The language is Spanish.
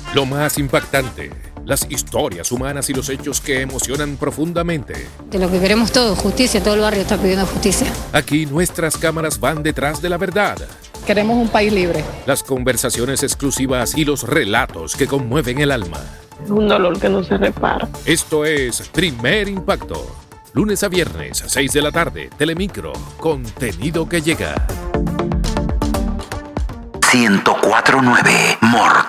Lo más impactante, las historias humanas y los hechos que emocionan profundamente. De lo que queremos todos, justicia, todo el barrio está pidiendo justicia. Aquí nuestras cámaras van detrás de la verdad. Queremos un país libre. Las conversaciones exclusivas y los relatos que conmueven el alma. Un dolor que no se repara. Esto es Primer Impacto. Lunes a viernes, 6 de la tarde, Telemicro. Contenido que llega. 104.9 Mortal.